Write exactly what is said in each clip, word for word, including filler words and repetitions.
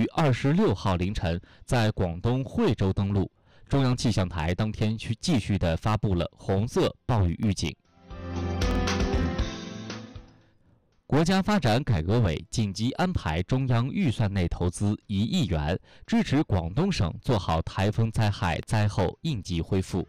于二十六号凌晨在广东惠州登陆。中央气象台当天去继续的发布了红色暴雨预警。国家发展改革委紧急安排中央预算内投资一亿元，支持广东省做好台风灾害灾后应急恢复。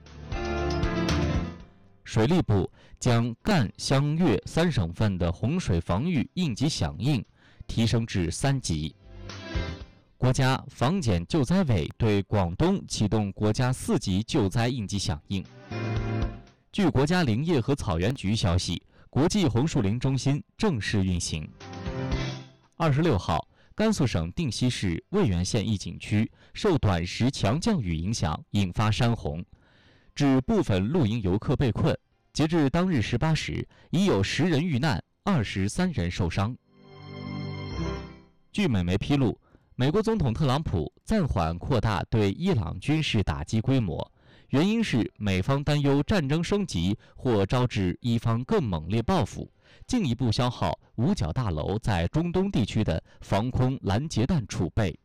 水利部将赣湘粤三省份的洪水防御应急响应提升至三级。国家防检救灾委对广东启动国家四级救灾应急响应。据国家林业和草原局消息，国际红树林中心正式运行。二十六号，甘肃省定西市渭源县一景区受短时强降雨影响，引发山洪，致部分露营游客被困。截至当日十八时，已有十人遇难，二十三人受伤。据美媒披露，美国总统特朗普暂缓扩大对伊朗军事打击规模，原因是美方担忧战争升级或招致伊方更猛烈报复，进一步消耗五角大楼在中东地区的防空拦截弹储备。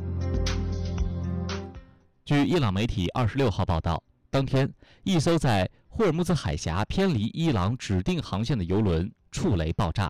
据伊朗媒体二十六号报道，当天一艘在霍尔木兹海峡偏离伊朗指定航线的油轮触雷爆炸。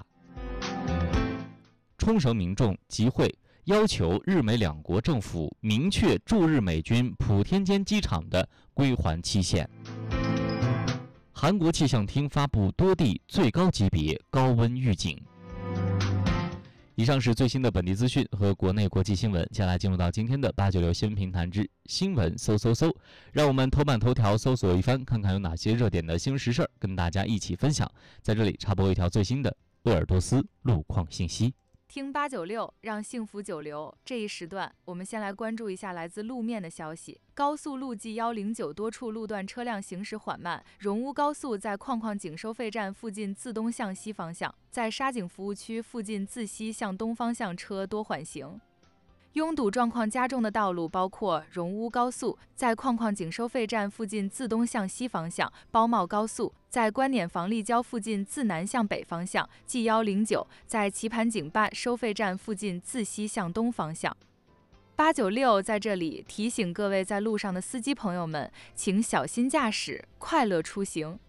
冲绳民众集会要求日美两国政府明确驻日美军普天间机场的归还期限。韩国气象厅发布多地最高级别高温预警。以上是最新的本地资讯和国内国际新闻，接下来进入到今天的八九六新闻评谈之新闻搜搜搜，让我们头版头条搜索一番，看看有哪些热点的新闻时事跟大家一起分享。在这里插播一条最新的鄂尔多斯路况信息。 听八九六，让幸福久留。这一时段，我们先来关注一下来自路面的消息。高速路 G 一零九多处路段车辆行驶缓慢，荣乌高速在矿矿井收费站附近自东向西方向，在沙井服务区附近自西向东方向车多缓行。拥堵状况加重的道路包括荣乌高速在矿矿井收费站附近自东向西方向，包茂高速在观碾房立交附近自南向北方向， G 一零九在棋盘井坝收费站附近自西向东方向。八九六在这里提醒各位在路上的司机朋友们，请小心驾驶，快乐出行。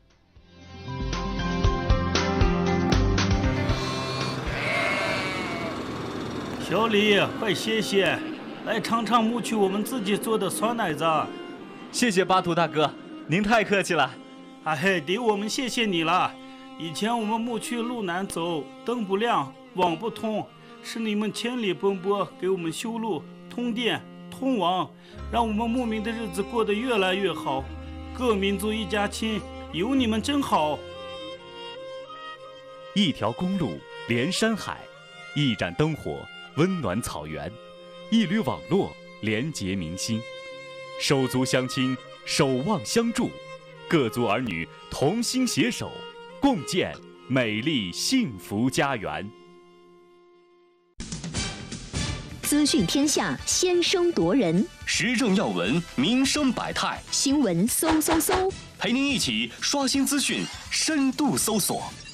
小李，快歇歇，来尝尝牧区我们自己做的酸奶子。 谢谢巴图大哥，您太客气了。 哎嘿，得我们谢谢你了。以前我们牧区路难走，灯不亮，网不通，是你们千里奔波给我们修路、通电、通网，让我们牧民的日子过得越来越好。各民族一家亲，有你们真好。 一条公路连山海，一盏灯火温暖草原，一缕网络连结民心，手足相亲，守望相助，各族儿女同心携手，共建美丽幸福家园。 资讯天下，先声夺人； 时政要闻，民生百态； 新闻搜搜搜， 陪您一起刷新资讯，深度搜索。